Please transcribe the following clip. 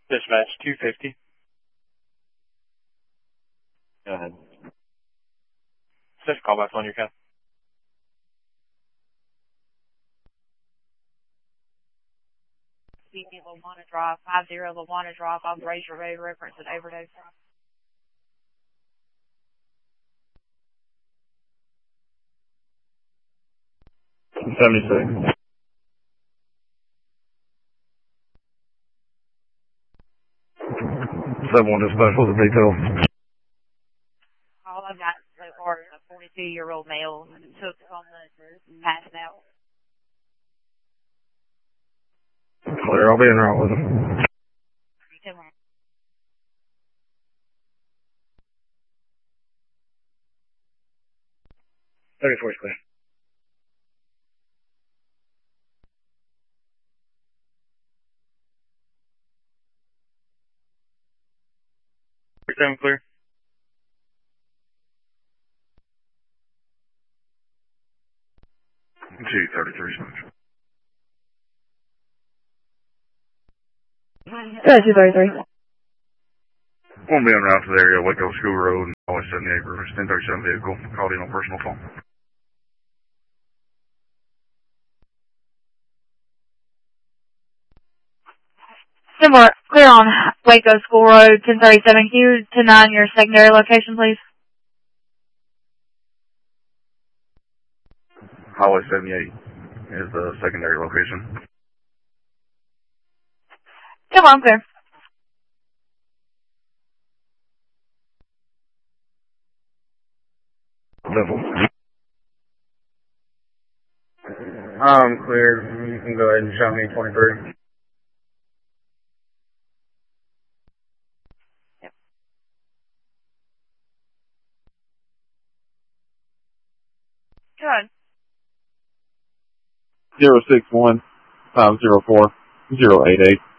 Dispatch 250. Go ahead. Just call back on your account. LaWanna Drive, 50 LaWanna Drive, on Brazier Road, reference an overdose. 76. 7-1 dispatch was a detail. All I've got so far is a 42-year-old male who took on the passed out. Clear, I'll be in route with him. 34 is clear. Seven clear. G33 switch. Go 233. Won't be en route to the area, Waco School Road, Highway 78, Rivers 1037 vehicle. Called in on personal phone. Similar, clear on Waco School Road, 1037. Can you 10-9 your secondary location, please? Highway 78 is the secondary location. Come on, clear. Level. I'm clear. You can go ahead and show me 23. Good. 061 504 088.